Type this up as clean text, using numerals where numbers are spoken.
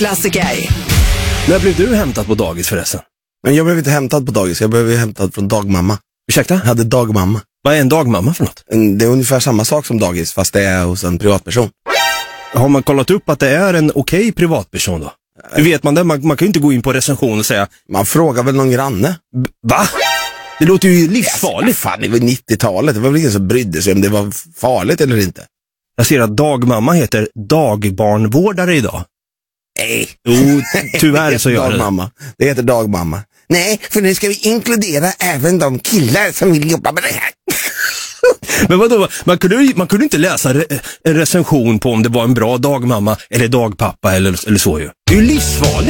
rockklassiker. När blev du hämtad på dagis förresten? Men jag blev inte hämtad på dagis, jag blev hämtad från dagmamma. Ursäkta? Jag hade dagmamma. Vad är en dagmamma för något? Det är ungefär samma sak som dagis, fast det är hos en privatperson. Har man kollat upp att det är en okej privatperson då? Hur vet man det? Man kan ju inte gå in på recension och säga... Man frågar väl någon granne? Va? Det låter ju livsfarligt. Fan, det var 90-talet. Det var väl ingen som brydde sig om det var farligt eller inte. Jag ser att dagmamma heter dagbarnvårdare idag. Nej. Jo, tyvärr så gör dagmamma. Det heter dagmamma. Nej, för nu ska vi inkludera även de killar som vill jobba med det här. Men vadå, man kunde inte läsa en recension på om det var en bra dagmamma eller dagpappa eller så ju. Det är ju livsfarligt.